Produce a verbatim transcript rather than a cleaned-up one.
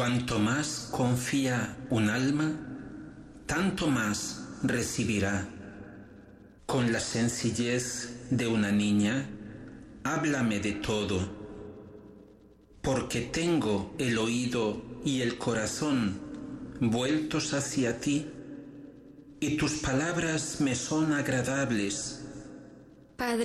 Cuanto más confía un alma, tanto más recibirá. Con la sencillez de una niña, háblame de todo, porque tengo el oído y el corazón vueltos hacia ti, y tus palabras me son agradables. Padre